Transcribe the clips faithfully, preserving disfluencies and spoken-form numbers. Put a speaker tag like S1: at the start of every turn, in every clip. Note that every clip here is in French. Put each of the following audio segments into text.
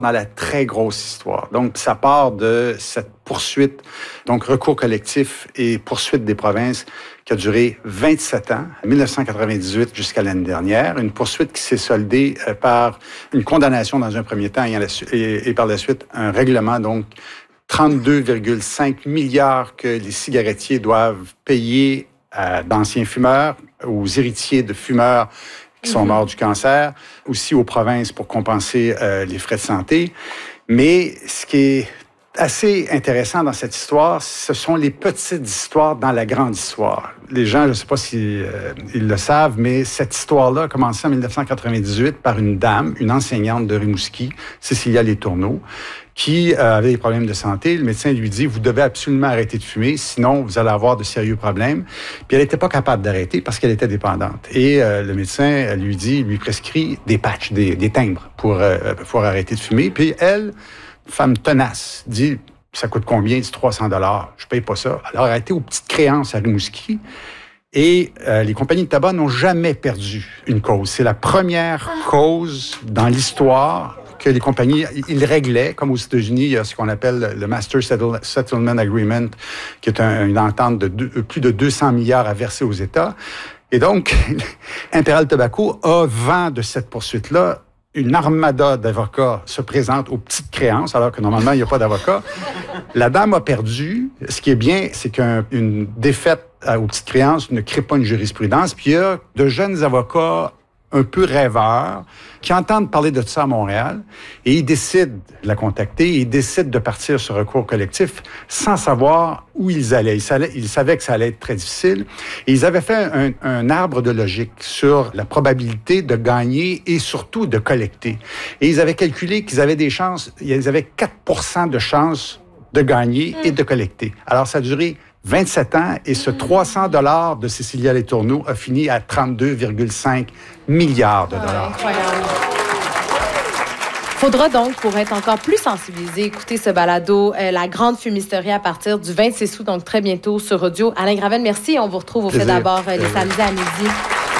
S1: dans la très grosse histoire. Donc, ça part de cette poursuite, donc recours collectif et poursuite des provinces qui a duré vingt-sept ans, mille neuf cent quatre-vingt-dix-huit jusqu'à l'année dernière. Une poursuite qui s'est soldée par une condamnation dans un premier temps et, et, et par la suite un règlement, donc trente-deux virgule cinq milliards que les cigarettiers doivent payer à d'anciens fumeurs, aux héritiers de fumeurs qui sont morts du cancer, aussi aux provinces pour compenser euh, les frais de santé. Mais ce qui est assez intéressant dans cette histoire, ce sont les petites histoires dans la grande histoire. Les gens, je ne sais pas si euh, ils le savent, mais cette histoire-là a commencé en mille neuf cent quatre-vingt-dix-huit par une dame, une enseignante de Rimouski, Cécilia Letourneau, qui euh, avait des problèmes de santé. Le médecin lui dit, vous devez absolument arrêter de fumer, sinon vous allez avoir de sérieux problèmes. Puis elle n'était pas capable d'arrêter parce qu'elle était dépendante. Et euh, le médecin lui dit, lui prescrit des patchs, des, des timbres pour euh, pouvoir arrêter de fumer. Puis elle, femme tenace, dit, ça coûte combien? Il dit trois cents dollars. Je paye pas ça. Alors, elle a été aux petites créances à Rimouski. Et euh, les compagnies de tabac n'ont jamais perdu une cause. C'est la première cause dans l'histoire que les compagnies, ils réglaient, comme aux États-Unis, il y a ce qu'on appelle le Master Settlement Agreement, qui est un, une entente de deux, plus de deux cents milliards à verser aux États. Et donc, Imperial Tobacco a vent de cette poursuite-là. Une armada d'avocats se présente aux petites créances, alors que normalement, il n'y a pas d'avocat. La dame a perdu. Ce qui est bien, c'est qu'une défaite aux petites créances ne crée pas une jurisprudence. Puis il y a de jeunes avocats un peu rêveurs qui entendent parler de ça à Montréal et ils décident de la contacter, ils décident de partir sur recours collectif sans savoir où ils allaient. Ils, allaient, ils savaient que ça allait être très difficile et ils avaient fait un, un arbre de logique sur la probabilité de gagner et surtout de collecter. Et ils avaient calculé qu'ils avaient des chances, ils avaient quatre pour cent de chances de gagner et de collecter. Alors ça a duré vingt-sept ans, et ce trois cents dollars de Cécilia Letourneau a fini à trente-deux virgule cinq milliards de dollars.
S2: Incroyable. Faudra donc, pour être encore plus sensibilisé, écouter ce balado, euh, La Grande Fumisterie, à partir du vingt-six août, donc très bientôt sur audio. Alain Gravel, merci. On vous retrouve au Fait d'abord euh, les samedis à midi.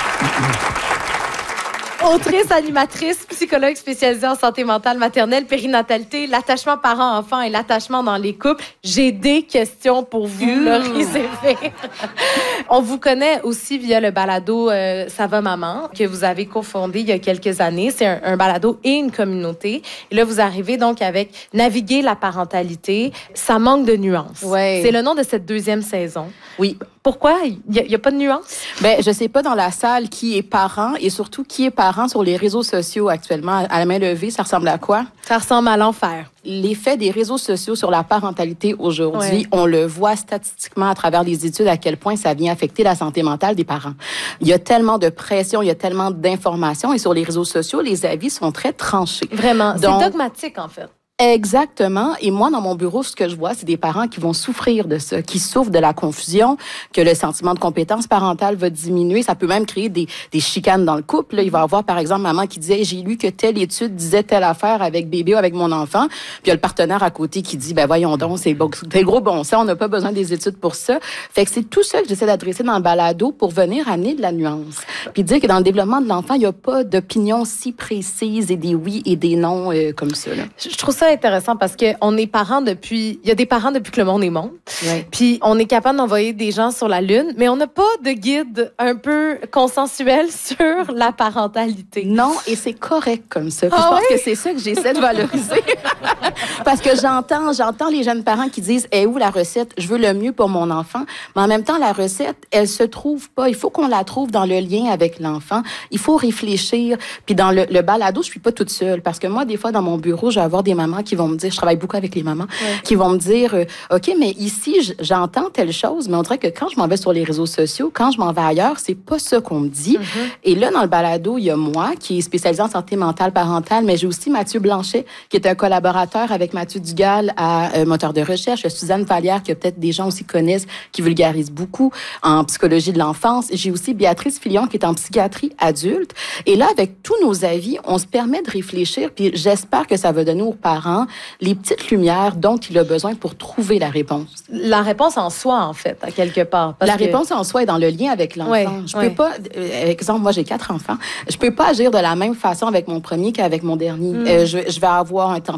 S2: Autrice, animatrice, psychologue spécialisée en santé mentale maternelle, périnatalité, l'attachement parent-enfant et l'attachement dans les couples. J'ai des questions pour vous, mmh. Laurie Zéphir. On vous connaît aussi via le balado euh, Ça va maman, que vous avez cofondé il y a quelques années. C'est un, un balado et une communauté. Et là, vous arrivez donc avec Naviguer la parentalité. Ça manque de nuances.
S3: Ouais.
S2: C'est le nom de cette deuxième saison.
S3: Oui.
S2: Pourquoi? Il n'y a, a pas de nuances?
S3: Ben, je sais pas dans la salle qui est parent et surtout qui est parent sur les réseaux sociaux actuellement. À la main levée, ça ressemble à quoi?
S2: Ça ressemble à l'enfer.
S3: L'effet des réseaux sociaux sur la parentalité aujourd'hui,
S2: ouais.
S3: On le voit statistiquement à travers les études à quel point ça vient affecter la santé mentale des parents. Il y a tellement de pression, il y a tellement d'informations et sur les réseaux sociaux, les avis sont très tranchés.
S2: Vraiment, c'est dogmatique en fait.
S3: Exactement. Et moi, dans mon bureau, ce que je vois, c'est des parents qui vont souffrir de ça, qui souffrent de la confusion, que le sentiment de compétence parentale va diminuer. Ça peut même créer des, des chicanes dans le couple. Là, il va y avoir, par exemple, maman qui disait, j'ai lu que telle étude disait telle affaire avec bébé ou avec mon enfant. Puis il y a le partenaire à côté qui dit, ben voyons donc, c'est le gros bon sens, on n'a pas besoin des études pour ça. Fait que c'est tout ça que j'essaie d'adresser dans le balado pour venir amener de la nuance. Puis dire que dans le développement de l'enfant, il n'y a pas d'opinion si précise et des oui et des non euh, comme ça. Là.
S2: Je trouve ça intéressant parce que on est parents depuis... Il y a des parents depuis que le monde est monde.
S3: Ouais.
S2: Puis on est capable d'envoyer des gens sur la Lune, mais on n'a pas de guide un peu consensuel sur la parentalité.
S3: Non, et c'est correct comme ça. Puis
S2: ah
S3: je pense
S2: oui?
S3: que c'est ça que j'essaie de valoriser. Parce que j'entends, j'entends les jeunes parents qui disent « Eh, où la recette? Je veux le mieux pour mon enfant. » Mais en même temps, la recette, elle se trouve pas. Il faut qu'on la trouve dans le lien avec l'enfant. Il faut réfléchir. Puis dans le, le balado, je suis pas toute seule. Parce que moi, des fois, dans mon bureau, je vais avoir des mamans qui vont me dire, je travaille beaucoup avec les mamans, ouais. qui vont me dire, euh, OK, mais ici, j'entends telle chose, mais on dirait que quand je m'en vais sur les réseaux sociaux, quand je m'en vais ailleurs, c'est pas ça qu'on me dit. Mm-hmm. Et là, dans le balado, il y a moi, qui est spécialisée en santé mentale parentale, mais j'ai aussi Mathieu Blanchet, qui est un collaborateur avec Mathieu Dugal à euh, Moteur de recherche, Suzanne Vallière, que peut-être des gens aussi connaissent, qui vulgarise beaucoup en psychologie de l'enfance. J'ai aussi Béatrice Filion, qui est en psychiatrie adulte. Et là, avec tous nos avis, on se permet de réfléchir, puis j'espère que ça va donner aux parents les petites lumières dont il a besoin pour trouver la réponse.
S2: La réponse en soi, en fait, à quelque part. Parce
S3: la
S2: que...
S3: réponse en soi est dans le lien avec l'enfant.
S2: Ouais,
S3: je
S2: ouais.
S3: peux pas, euh, exemple, moi j'ai quatre enfants, je peux pas agir de la même façon avec mon premier qu'avec mon dernier. Mm. Euh, je, je vais avoir un temps